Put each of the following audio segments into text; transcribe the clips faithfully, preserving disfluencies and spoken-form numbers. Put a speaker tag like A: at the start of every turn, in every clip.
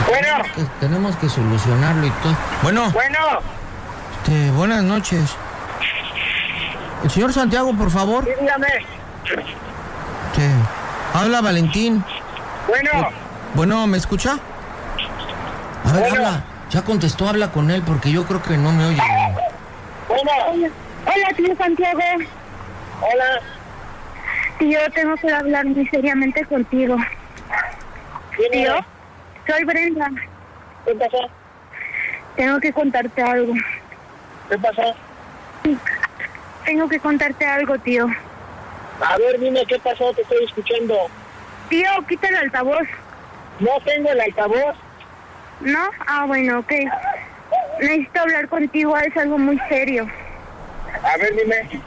A: Bueno.
B: Que tenemos que solucionarlo y todo. Bueno.
A: Bueno.
B: Este, buenas noches. El señor Santiago, por favor.
A: Sí, dígame.
B: Este, habla Valentín.
A: Bueno.
B: Eh, bueno, ¿me escucha? A ver,
A: Bueno.
B: habla. Ya contestó, habla con él porque yo creo que no me oye.
A: Bueno.
C: Hola, hola, tío Santiago.
A: Hola.
C: Tío, tengo que hablar muy seriamente contigo.
A: ¿Quién
C: Tío,
A: eres?
C: soy Brenda.
A: ¿Qué pasó?
C: Tengo que contarte algo.
A: ¿Qué pasó?
C: Tengo que contarte algo, tío.
A: A ver, dime qué pasó, te estoy escuchando.
C: Tío, quita el altavoz.
A: No tengo el altavoz.
C: ¿No? Ah, bueno, ok. Necesito hablar contigo, es algo muy serio.
A: A ver, dime.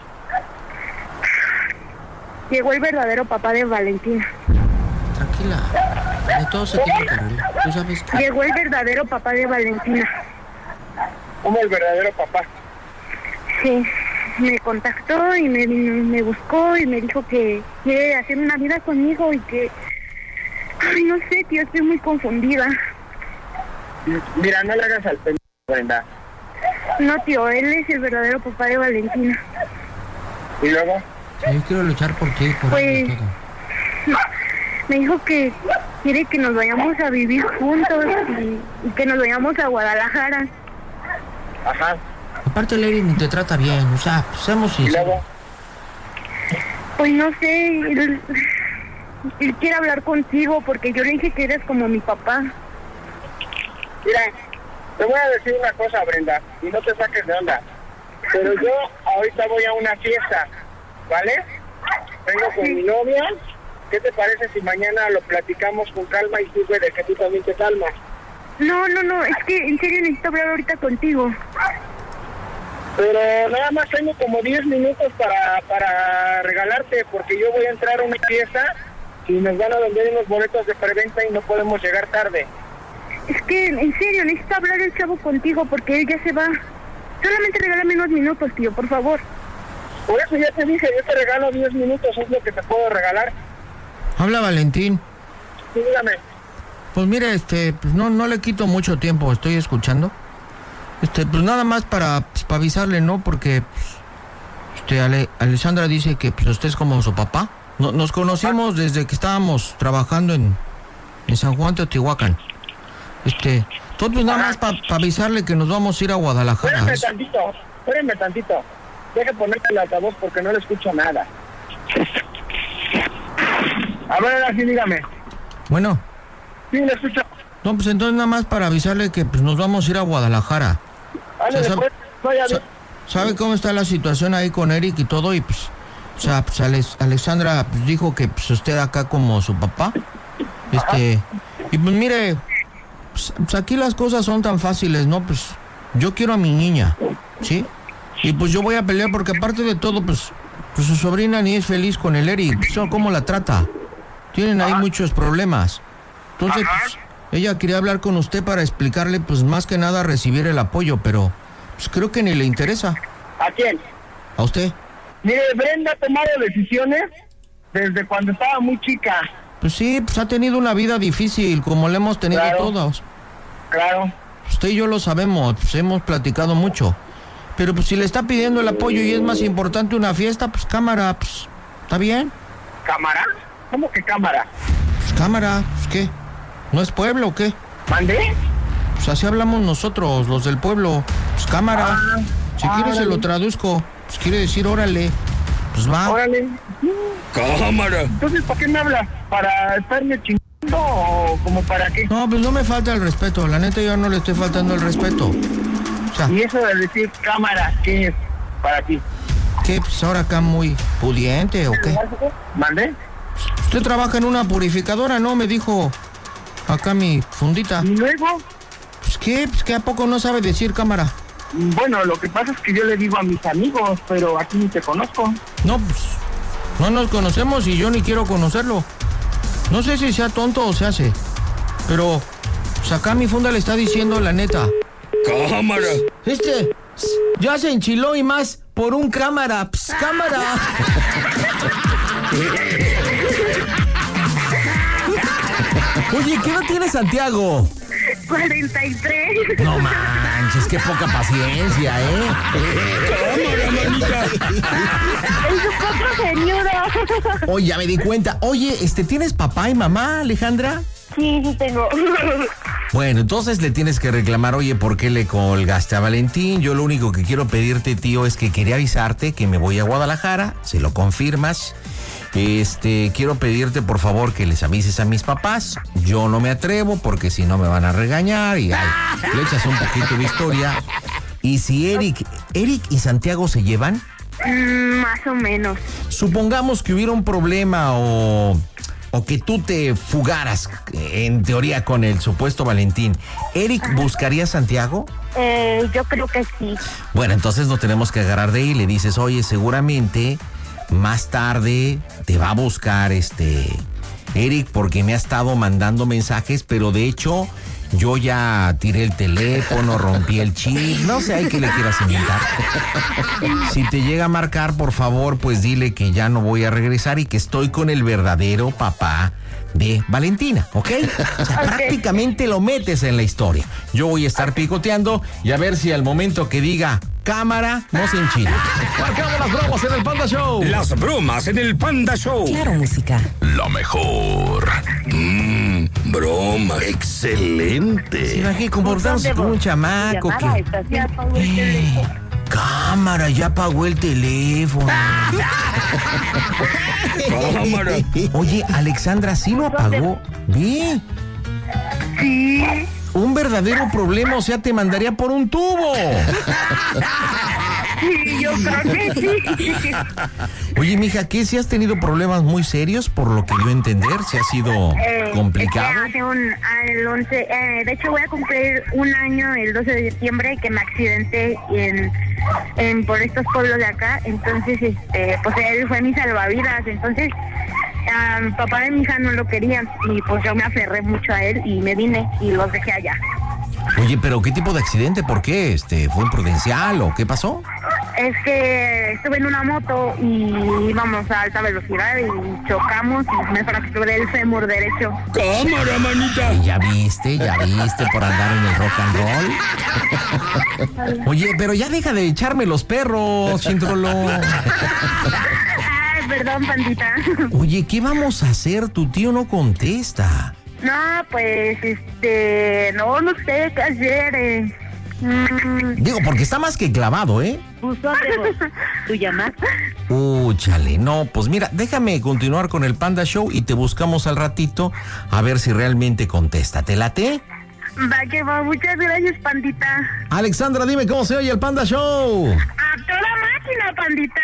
C: Llegó el verdadero papá de Valentina.
B: Tranquila. De todo se tiene que arreglar. Tú sabes que...
C: Llegó el verdadero papá de Valentina.
A: ¿Cómo el verdadero papá?
C: Sí, me contactó y me, me buscó y me dijo que quiere hacer una vida conmigo y que... Ay, no sé, tío, estoy muy confundida.
A: Mira, no le hagas al pendejo, Brenda.
C: No, tío, él es el verdadero papá de Valentina.
A: ¿Y luego?
B: Sí, yo quiero luchar por ti, por
C: Pues-
B: él y todo.
C: Me dijo que quiere que nos vayamos a vivir juntos y, y que nos vayamos a Guadalajara.
A: Ajá.
B: Aparte, Larry ni te trata bien, o sea, pues, seamos
A: ¿Y
B: sinceros.
A: luego?
C: Pues no sé, él, él quiere hablar contigo porque yo le dije que eres como mi papá.
A: Mira, te voy a decir una cosa, Brenda, y no te saques de onda. Pero yo ahorita voy a una fiesta, ¿vale? Vengo con
C: Sí.
A: mi novia. ¿Qué te parece si mañana lo platicamos con calma y sirve de que tú también te calmas?
C: No, no, no, es que en serio necesito hablar ahorita contigo.
A: Pero nada más tengo como diez minutos para, para regalarte, porque yo voy a entrar a una fiesta y nos van a vender unos boletos de preventa y no podemos llegar tarde.
C: Es que en serio necesito hablar el chavo contigo porque él ya se va. Solamente regálame unos minutos, tío, por favor.
A: Por eso ya te dije, yo te regalo diez minutos, es lo que te puedo regalar.
B: Habla Valentín.
A: Sí, dígame.
B: Pues mire, este, pues no, no le quito mucho tiempo, estoy escuchando. Este, pues nada más para, pues, para avisarle, ¿no? Porque, pues, este, Ale- Alessandra dice que pues, usted es como su papá. No- nos conocimos desde que estábamos trabajando en, en San Juan Teotihuacán. Este, todo pues nada más para avisarle que nos vamos a ir a Guadalajara.
A: Espérame
B: Es-
A: tantito, espérame tantito. Deja ponerte el altavoz porque no le escucho nada. A ver, ahora sí, dígame.
B: Bueno,
A: Sí, le escucho.
B: no, pues entonces nada más para avisarle que pues nos vamos a ir a Guadalajara.
A: Vale,
B: O sea,
A: después, vaya,
B: Sa- ¿Sabe cómo está la situación ahí con Eric y todo? Y pues, o sea, pues Alex- Alexandra pues, dijo que pues usted acá como su papá. Este, y pues mire, pues, pues, aquí las cosas son tan fáciles, ¿no? Pues yo quiero a mi niña, ¿sí? Y pues yo voy a pelear porque aparte de todo, pues, pues su sobrina ni es feliz con el Eric. Pues, ¿cómo la trata? Tienen ahí muchos problemas. Entonces, pues, ella quería hablar con usted para explicarle, pues más que nada recibir el apoyo, pero pues creo que ni le interesa.
A: ¿a quién?
B: ¿A usted?
A: Mire, Brenda ha tomado decisiones desde cuando estaba muy chica.
B: Pues sí, pues ha tenido una vida difícil, como la hemos tenido
A: Claro.
B: todos.
A: Claro.
B: Usted y yo lo sabemos, pues hemos platicado mucho. Pero pues si le está pidiendo el apoyo y es más importante una fiesta, pues cámara, pues, ¿está bien?
A: ¿Cámara? ¿Cómo que cámara?
B: Pues cámara, pues ¿qué? ¿No es pueblo o qué?
A: ¿Mandé?
B: Pues así hablamos nosotros, los del pueblo. Pues cámara.
A: Ah,
B: Si quiere se
A: órale.
B: lo traduzco. Pues quiere decir órale. Pues va.
A: Órale.
B: Cámara.
A: Entonces, ¿para qué me hablas? ¿Para estarme chingando o como para qué?
B: No, pues no me falta el respeto. La neta yo no le estoy faltando el respeto. O sea,
A: Y eso de decir cámara, ¿qué es para ti?
B: ¿qué? Pues ahora acá muy pudiente o qué.
A: ¿Mandé?
B: Usted trabaja en una purificadora, ¿no? Me dijo acá mi fundita.
A: Y luego,
B: Pues qué, pues que a poco no sabe decir cámara.
A: bueno, lo que pasa es que yo le digo a mis amigos, pero aquí ni te conozco.
B: No, pues no nos conocemos y yo ni quiero conocerlo. No sé si sea tonto o se hace, pero pues acá mi funda le está diciendo la neta.
D: Cámara.
B: Este ya se enchiló y más por un cámara, pues cámara.
D: Oye, ¿qué no tiene Santiago?
C: cuarenta y tres.
B: No manches, qué poca paciencia, ¿eh?
D: Cámara, manita.
C: Es un poco ceñudo.
B: Oye, ya me di cuenta. Oye, este, ¿tienes papá y mamá, Alejandra?
C: Sí, sí tengo.
B: Bueno, entonces le tienes que reclamar, oye, ¿por qué le colgaste a Valentín? Yo lo único que quiero pedirte, tío, es que quería avisarte que me voy a Guadalajara, se lo confirmas. Este, quiero pedirte, por favor, que les avises a mis papás. Yo no me atrevo porque si no me van a regañar y ay, le echas un poquito de historia. Y si Eric, Eric y Santiago se llevan,
C: Mm, más o menos.
B: supongamos que hubiera un problema o... o que tú te fugaras, en teoría, con el supuesto Valentín, ¿Eric buscaría a Santiago?
C: Eh, yo creo que sí.
B: Bueno, entonces no tenemos que agarrar de ahí. Le dices, oye, seguramente más tarde te va a buscar este Eric porque me ha estado mandando mensajes, pero de hecho yo ya tiré el teléfono, rompí el chip, no sé, hay que le quieras inventar. Si te llega a marcar, por favor, pues dile que ya no voy a regresar y que estoy con el verdadero papá de Valentina, ¿ok? O sea,
C: Ok.
B: prácticamente lo metes en la historia. Yo voy a estar picoteando y a ver si al momento que diga cámara, no se enchila. Marcamos las bromas en el Panda Show.
D: Las bromas en el Panda Show.
E: Claro, música.
D: La mejor. Mmm, broma. Excelente.
B: Imagínate comportarse como un chamaco que...
C: Ya apagó el teléfono.
B: Cámara, ya apagó el teléfono.
D: Cámara.
B: Oye, Alexandra, ¿sí lo apagó? Ve,
C: Sí.
B: un verdadero problema, o sea, te mandaría por un tubo.
C: Sí, yo creo que sí.
B: Oye, mija, ¿qué? ¿Si has tenido problemas muy serios, por lo que yo entender? ¿Si ha sido
C: Eh,
B: complicado?
C: es que hace un, el once, eh, de hecho voy a cumplir un año el doce de diciembre que me accidenté en, en por estos pueblos de acá, entonces este, pues él fue mi salvavidas, entonces ah, mi papá de mi hija no lo querían y pues yo me aferré mucho a él y me vine y los dejé allá.
B: Oye, pero ¿qué tipo de accidente? ¿Por qué? Este, ¿fue imprudencial o qué pasó?
C: Es que estuve en una moto y íbamos a alta velocidad y chocamos y me fracturé el fémur derecho.
D: Cámara, manita.
B: Ya viste, ya viste por andar en el rock and roll. Oye, pero ya deja de echarme los perros, Chintrolo.
C: Ay, perdón, pandita.
B: Oye, ¿qué vamos a hacer? Tu tío no contesta.
C: No, pues, este, no, no sé qué hacer. Eh. Mm,
B: Digo, porque está más que clavado, ¿eh?
E: Buzón de voz. ¿Tu llamada?
B: Uh, chale, no, pues mira, déjame continuar con el Panda Show y te buscamos al ratito a ver si realmente contesta. ¿Te late?
C: va que va, muchas gracias, pandita.
B: Alexandra, dime cómo se oye el Panda Show.
C: A toda máquina, pandita.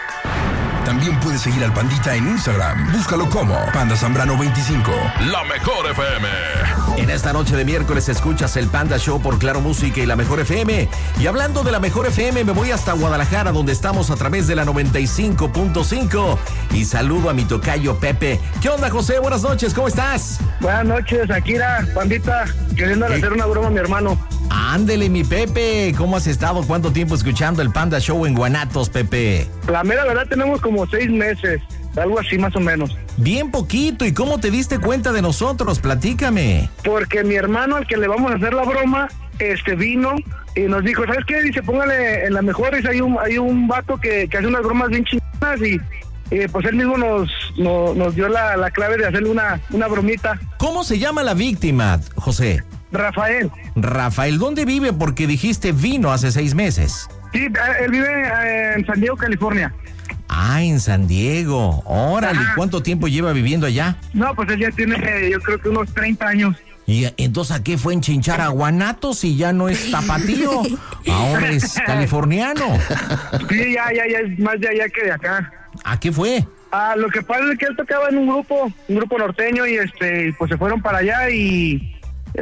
D: También puedes seguir al Pandita en Instagram. Búscalo como Panda Zambrano veinticinco. La mejor F M.
B: En esta noche de miércoles escuchas el Panda Show por Claro Música y la Mejor F M. Y hablando de la Mejor F M, me voy hasta Guadalajara, donde estamos a través de la noventa y cinco punto cinco. Y saludo a mi tocayo Pepe. ¿Qué onda, José? Buenas noches, ¿cómo estás?
A: Buenas noches, Akira, pandita, queriendo
B: ¿Qué?
A: hacer una broma a mi hermano.
B: Ándele, mi Pepe. ¿Cómo has estado? ¿Cuánto tiempo escuchando el Panda Show en Guanatos, Pepe?
A: La mera verdad tenemos como seis meses, algo así más o menos.
B: Bien poquito. ¿Y cómo te diste cuenta de nosotros? Platícame.
A: Porque mi hermano al que le vamos a hacer la broma, este vino y nos dijo, ¿sabes qué? Dice, póngale en la mejor, dice, hay un, hay un vato que, que hace unas bromas bien chingonas y eh, pues él mismo nos, nos, nos dio la, la clave de hacerle una, una bromita.
B: ¿Cómo se llama la víctima, José?
A: Rafael.
B: Rafael, ¿dónde vive? Porque dijiste vino hace seis meses.
A: Sí, él vive eh, en San Diego, California.
B: Ah, en San Diego. Órale,
A: Ajá.
B: ¿cuánto tiempo lleva viviendo allá?
A: No, pues él ya tiene, eh, yo creo que unos treinta años.
B: ¿Y entonces a qué fue enchinchar a Guanatos si ya no es tapatío? Ahora es californiano.
A: Sí, ya, ya, ya es más de allá que de acá.
B: ¿A qué fue?
A: Ah, lo que pasa es que él tocaba en un grupo, un grupo norteño y este, pues se fueron para allá y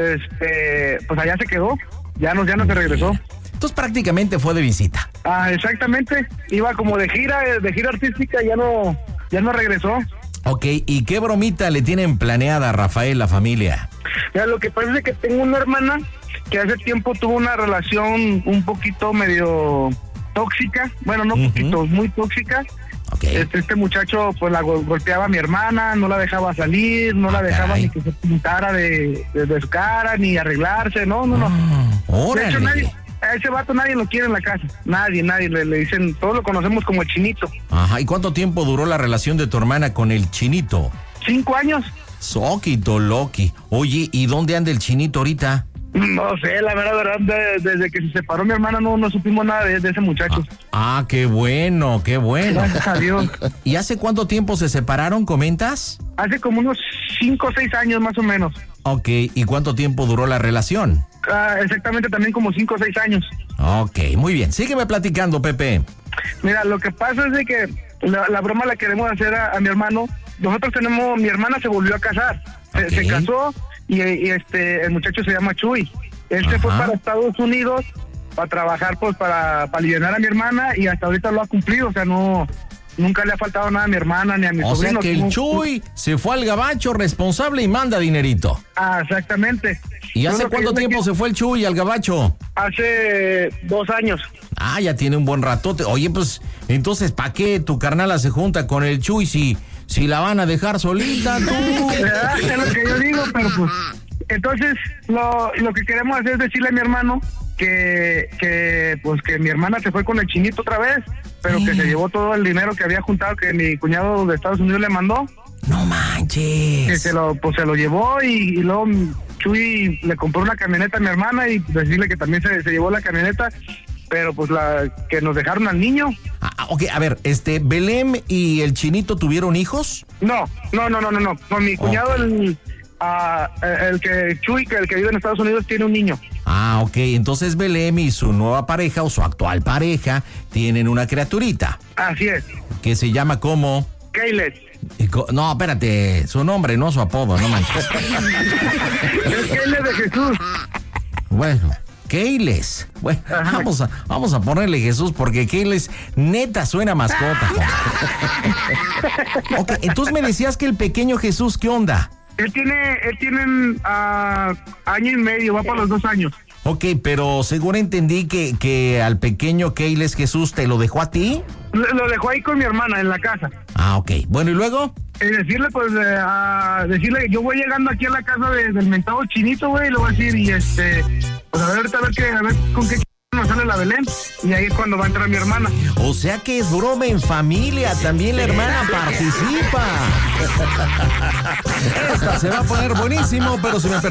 A: este, pues allá se quedó. Ya no, ya no se regresó.
B: Entonces prácticamente fue de visita.
A: Ah, exactamente. Iba como de gira, de gira artística, ya no, ya no regresó.
B: Ok, ¿y qué bromita le tienen planeada a Rafael, la familia?
A: Ya, lo que pasa es que tengo una hermana que hace tiempo tuvo una relación un poquito medio tóxica, bueno, no
B: Ujú.
A: poquito, muy tóxica,
F: Okay.
A: Este, este muchacho pues la go- golpeaba a mi hermana, no la dejaba salir, no la dejaba
F: Caray.
A: ni que se pintara de, de, de su cara, ni arreglarse, no, no, no.
F: Ah,
A: De hecho, nadie,
F: órale.
A: a ese vato nadie lo quiere en la casa, nadie, nadie, le, le dicen, todos lo conocemos como el Chinito.
F: Ajá, ¿y cuánto tiempo duró la relación de tu hermana con el Chinito?
A: Cinco años,
F: Soquito Loki. Oye, ¿y dónde anda el Chinito ahorita?
A: no sé, la verdad, verdad de- desde que se separó mi hermana no, no supimos nada de, de ese muchacho.
F: Ah, qué bueno, qué bueno.
A: Gracias a Dios.
F: ¿Y hace cuánto tiempo se separaron, comentas?
A: Hace como unos cinco o seis años más o menos.
F: Ok, ¿y cuánto tiempo duró la relación?
A: Ah, exactamente también como cinco o seis años.
F: Ok, muy bien. Sígueme platicando, Pepe.
A: Mira, lo que pasa es de que la, la broma la queremos hacer a, a mi hermano. Nosotros tenemos, mi hermana se volvió a casar. Se,
F: Ok.
A: se casó y, y este el muchacho se llama Chuy. Él se fue
F: Ajá.
A: para Estados Unidos para trabajar, pues para, para aliviar a mi hermana y hasta ahorita lo ha cumplido. O sea, no, nunca le ha faltado nada a mi hermana ni a mi
F: O sea
A: sobrino.
F: que el
A: No-
F: Chuy se fue al gabacho responsable y manda dinerito.
A: Ah, exactamente.
F: ¿Y
A: Yo
F: hace
A: lo que
F: cuánto
A: yo me
F: tiempo
A: qui-
F: se fue el Chuy al gabacho?
A: Hace dos años.
F: Ah, ya tiene un buen ratote. Oye, pues, entonces, ¿para qué tu carnala se junta con el Chuy si, si la van a dejar solita, tú?
A: ¿Verdad? Es lo que yo digo, pero pues... Entonces, lo, lo que queremos hacer es decirle a mi hermano que, que, pues, que mi hermana se fue con el Chinito otra vez, pero que se llevó todo el dinero que había juntado que mi cuñado de Estados Unidos le mandó,
F: No
A: que
F: manches.
A: se lo, pues, se lo llevó y, y luego Chuy le compró una camioneta a mi hermana y decirle que también se, se llevó la camioneta, pero pues la que nos dejaron al niño.
F: Ah, ok, a ver, este, ¿Belém y el Chinito tuvieron hijos?
A: No, no, no, no, no, no. Con mi cuñado,
F: Ok.
A: el, ah, el que Chuy, que el que vive en Estados Unidos, tiene un niño.
F: Ah, ok, entonces Belém y su nueva pareja o su actual pareja tienen una criaturita
A: Así es.
F: que se llama como...
A: Kaylet.
F: y co- No, espérate, su nombre, no su apodo, no manches.
A: Es Kaylet de Jesús.
F: Bueno, Keyles. Bueno,
A: Ajá.
F: vamos a, vamos a ponerle Jesús porque Keyles neta suena mascota. Ok, entonces me decías que el pequeño Jesús, ¿qué onda?
A: Él tiene, él tiene ah, año y medio, va para los dos años.
F: Ok, pero según entendí que, que al pequeño Keyles Jesús te lo dejó a ti.
A: Lo, lo dejó ahí con mi hermana en la casa.
F: Ah, ok. Bueno, ¿y luego?
A: Y decirle, pues, eh, a decirle que yo voy llegando aquí a la casa de- del mentado Chinito, güey, y le voy a decir, y este, pues a ver, ahorita a ver, qué, a ver con qué ch- nos sale la Belén. Y ahí es cuando va a entrar mi hermana.
F: O sea que es broma en familia, también la hermana participa. Esta se va a poner buenísimo, pero si me